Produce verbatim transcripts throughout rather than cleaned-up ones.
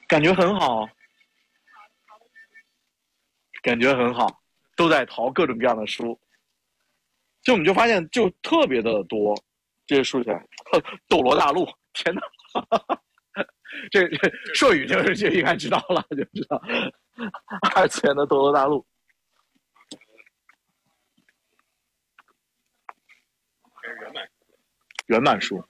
感觉很好，感觉很好，都在淘各种各样的书。就我们就发现，就特别的多，这些书起来，斗罗大陆，天哪！这这硕宇就是就应该知道了，就知道二次元的斗罗大陆。 原版原版书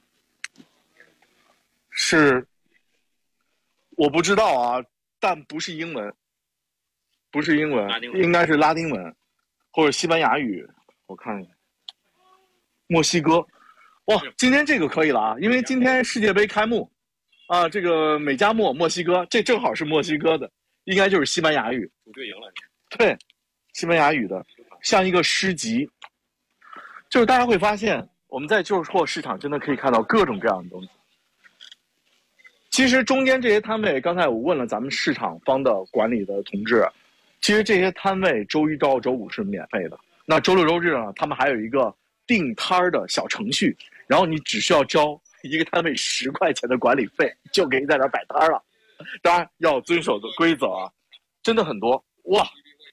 是我不知道啊，但不是英文，不是英文，应该是拉丁文或者西班牙语。我看一下，墨西哥，哇，今天这个可以了啊，因为今天世界杯开幕啊，这个美加墨墨西哥，这正好是墨西哥的，应该就是西班牙语。 主队赢了， 对，西班牙语的，像一个诗集，就是大家会发现。我们在旧货市场真的可以看到各种各样的东西。其实中间这些摊位，刚才我问了咱们市场方的管理的同志，其实这些摊位周一到周五是免费的。那周六周日呢，他们还有一个订摊的小程序，然后你只需要交一个摊位十块钱的管理费，就可以在那儿摆摊了。当然要遵守的规则啊，真的很多哇！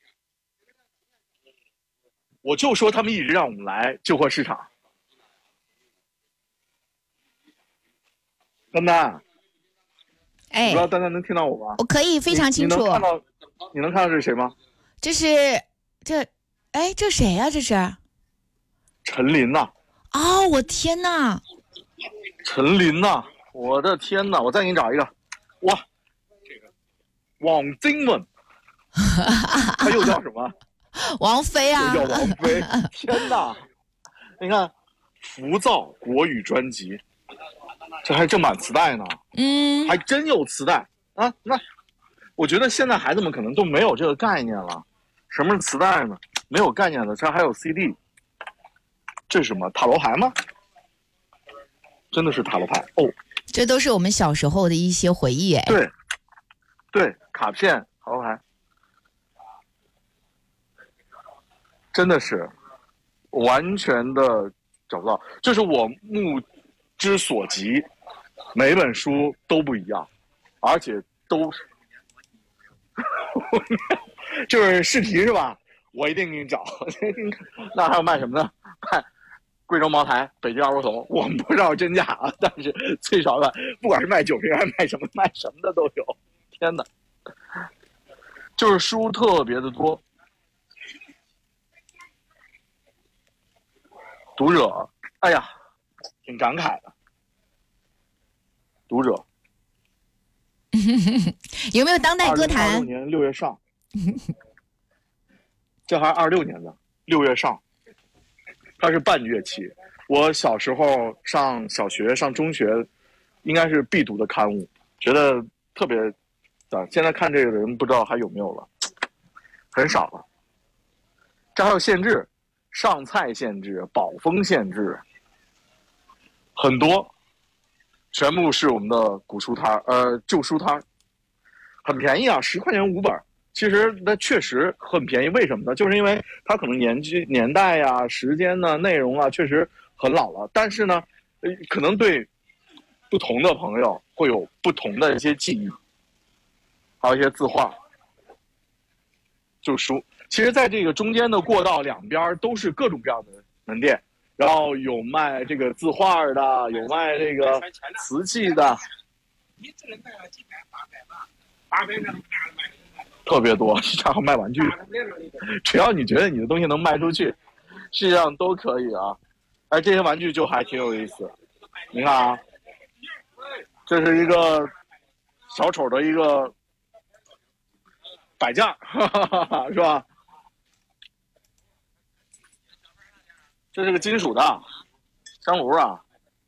我就说他们一直让我们来旧货市场。丹丹， 哎， 不知道丹丹能听到我吗？ 我可以非常清楚。 你, 你能看到，你能看到这是谁吗？ 这是这，哎，这谁呀、啊？这是陈琳呐、 啊！哦，我天哪！ 陈琳呐、啊！我的天哪！我再给你找一个，哇，这个王晶文，他又叫什么？ 王菲啊！ 又叫王菲！天哪！你看，浮躁国语专辑。这还正版磁带呢， 嗯， 还真有磁带啊！那我觉得现在孩子们可能都没有这个概念了，什么是磁带呢？没有概念的，这还有 C D， 这是什么塔罗牌吗？真的是塔罗牌哦！ 这都是我们小时候的一些回忆哎。 对，对，卡片、塔罗牌，真的是完全的找不到，这是我目之所及，每本书都不一样，而且都是就是试题是吧？我一定给你找。那还有卖什么呢？卖贵州茅台、北京二锅头，我们不知道真假啊，但是最少的，不管是卖酒瓶还是卖什么，卖什么的都有。天哪，就是书特别的多。读者，哎呀。挺感慨的，读者有没有当代歌坛？ 二零二六年六月上，这还是二六年的六月上，它是半月期。我小时候上小学、上中学，应该是必读的刊物，觉得特别啊。现在看这个人不知道还有没有了，很少了。这还有限制，上菜限制、宝丰限制。很多，全部是我们的古书摊呃，旧书摊很便宜啊，十块钱五本。其实那确实很便宜，为什么呢？就是因为它可能年纪、年代呀、时间呢、内容啊，确实很老了。但是呢，呃，可能对不同的朋友会有不同的一些记忆，还有一些字画、旧书。其实，在这个中间的过道两边都是各种各样的门店。然后有卖这个字画的，有卖这个瓷器的，特别多。然后卖玩具，只要你觉得你的东西能卖出去，实际上都可以啊。哎，这些玩具就还挺有意思。你看啊，这是一个小丑的一个摆件，是吧？这是个金属的香炉啊，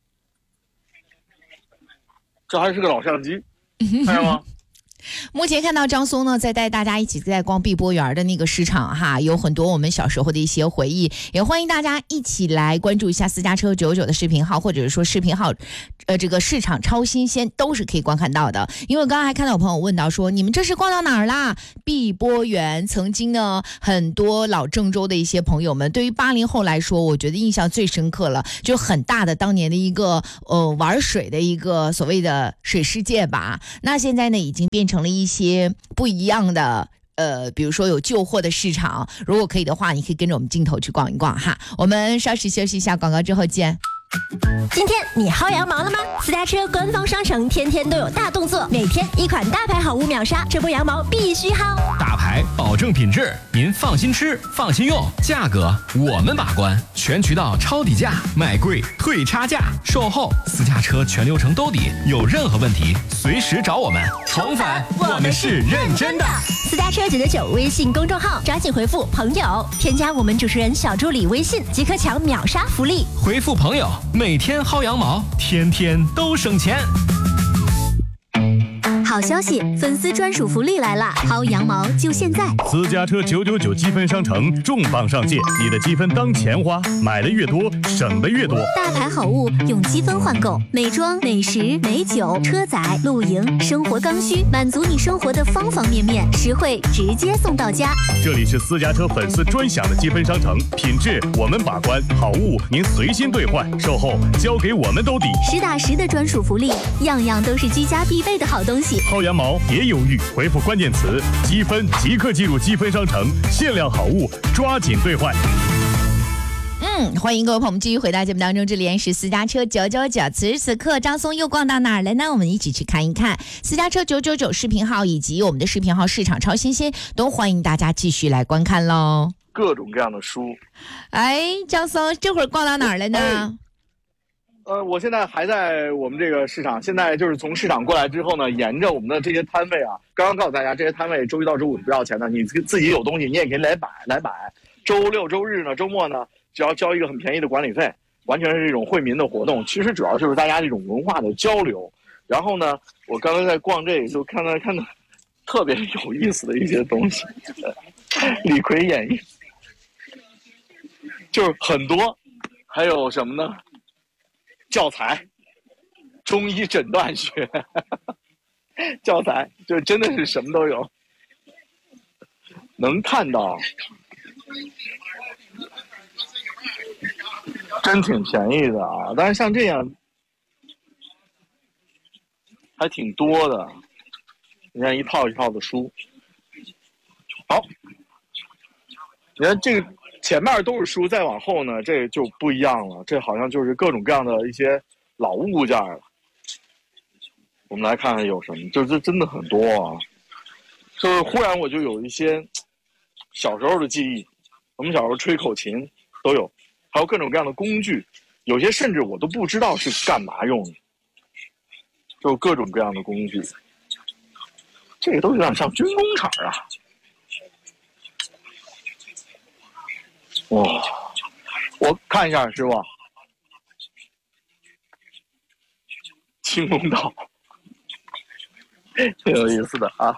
这还是个老相机，看见吗？ 目前看到张松呢，在带大家一起在逛碧波园的那个市场哈，有很多我们小时候的一些回忆，也欢迎大家一起来关注一下私家车九九的视频号，或者是说视频号，呃，这个市场超新鲜都是可以观看到的。因为我刚刚还看到有朋友问到说，你们这是逛到哪儿啦？碧波园曾经呢，很多老郑州的一些朋友们，对于八零后来说，我觉得印象最深刻了，就很大的当年的一个呃玩水的一个所谓的水世界吧。那现在呢，已经变成成了一些不一样的。呃，比如说有旧货的市场，如果可以的话，你可以跟着我们镜头去逛一逛哈。我们稍事休息一下，广告之后见。 今天你薅羊毛了吗？私家车官方商城天天都有大动作，每天一款大牌好物秒杀，这波羊毛必须薅。 大牌保证品质，您放心吃，放心用，价格我们把关，全渠道抄底价，卖贵退差价，售后私家车全流程兜底，有任何问题随时找我们。重返，我们是认真的。 私家车九九九微信公众号，抓紧回复朋友，添加我们主持人小助理微信，即可抢秒杀福利。 回复朋友，每天薅羊毛，天天都省钱。 好消息，粉丝专属福利来啦！薅羊毛就现在！ 私家车九九九积分商城重磅上线，你的积分当钱花，买的越多，省的越多。 大牌好物用积分换购，美妆、美食、美酒、车载、露营、生活刚需，满足你生活的方方面面，实惠直接送到家。 这里是私家车粉丝专享的积分商城，品质我们把关，好物您随心兑换，售后交给我们兜底， 实打实的专属福利，样样都是居家必备的好东西。 薅羊毛别犹豫，回复关键词积分即刻进入积分商城，限量好物抓紧兑换。 嗯，欢迎各位朋友们继续回到节目当中，这里是私家车九九九。此时此刻，张松又逛到哪儿了呢？我们一起去看一看私家车九九九视频号以及我们的视频号市场超新鲜，都欢迎大家继续来观看喽。 各种各样的书。 哎，张松这会儿逛到哪儿了呢？哎呃，我现在还在我们这个市场，现在就是从市场过来之后呢，沿着我们的这些摊位啊，刚刚告诉大家，这些摊位周一到周五不要钱的，你自己有东西你也可以来摆来摆。周六周日呢，周末呢，只要交一个很便宜的管理费，完全是这种惠民的活动。其实主要就是大家这种文化的交流。然后呢，我刚才在逛这个，就看到看到特别有意思的一些东西，李逵演绎，就是很多，还有什么呢？教材，中医诊断学教材，就真的是什么都有，能看到，真挺便宜的啊！但是像这样还挺多的，你看一套一套的书。好，你看这个。前面都是书，再往后呢，这就不一样了。这好像就是各种各样的一些老物件了。我们来看看有什么，就是真的很多啊。就是忽然我就有一些小时候的记忆，我们小时候吹口琴都有，还有各种各样的工具，有些甚至我都不知道是干嘛用的，就各种各样的工具。这个都有点像军工厂啊。哇、哦，我看一下师傅，青龙岛，挺有意思的啊。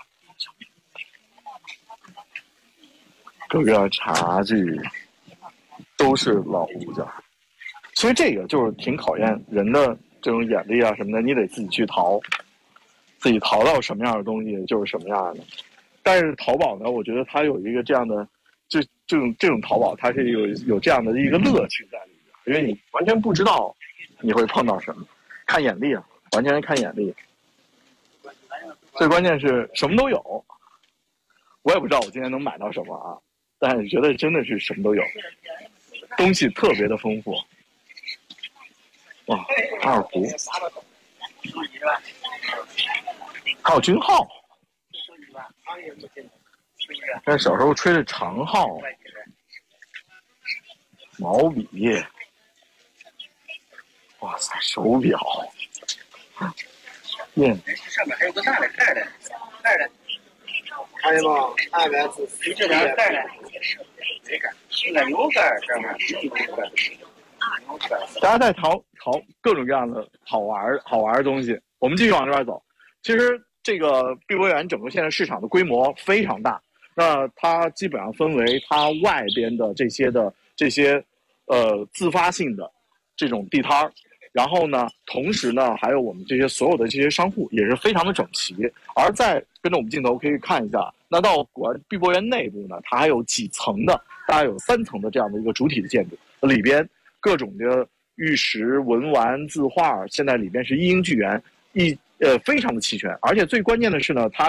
各个茶具都是老物件，其实这个就是挺考验人的这种眼力啊什么的，你得自己去淘，自己淘到什么样的东西就是什么样的。但是淘宝呢，我觉得它有一个这样的。就这种这种淘宝，它是有有这样的一个乐趣在里面，因为你完全不知道你会碰到什么，看眼力啊，完全是看眼力。最关键是什么都有，我也不知道我今天能买到什么啊，但是觉得真的是什么都有，东西特别的丰富。哇，二胡，还有军号。但小时候吹的长号、毛笔，哇塞，手表，耶！ 上面还有个大的盖的，盖的，看见吗？二百字，你这边盖的，没盖，现在有盖上面有盖。 大家在淘淘各种各样的好玩好玩的东西，我们继续往这边走。其实这个碧波园整个现在市场的规模非常大。那它基本上分为它外边的这些的这些呃自发性的这种地摊儿，然后呢，同时呢还有我们这些所有的这些商户也是非常的整齐。而在跟着我们镜头可以看一下，那到果然碧波园内部呢，它还有几层的，大概有三层的这样的一个主体的建筑，里边各种的玉石、文玩、字画，现在里边是一应俱全，一呃非常的齐全。而且最关键的是呢，它